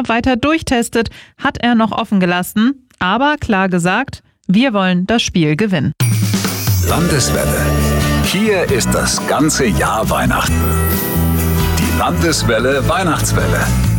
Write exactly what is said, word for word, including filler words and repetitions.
Trainer weiter durchtestet, hat er noch offen gelassen. Aber klar gesagt, wir wollen das Spiel gewinnen. Landeswelle. Hier ist das ganze Jahr Weihnachten. Die Landeswelle Weihnachtswelle.